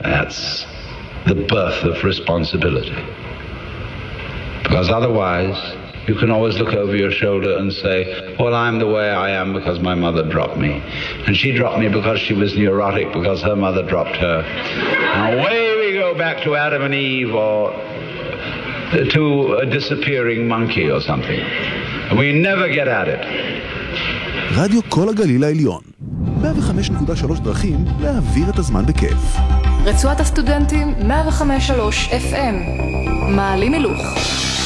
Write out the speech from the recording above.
That's the birth of responsibility. Because otherwise, you can always look over your shoulder and say, well, I'm the way I am because my mother dropped me. And she dropped me because she was neurotic, because her mother dropped her. And away we go back to Adam and Eve, or to a disappearing monkey or something. And we never get at it. רדיו כל הגליל העליון. 105.3 דרכים להעביר את הזמן בכיף. רצועת הסטודנטים 105.3 FM. מעלים הילוך.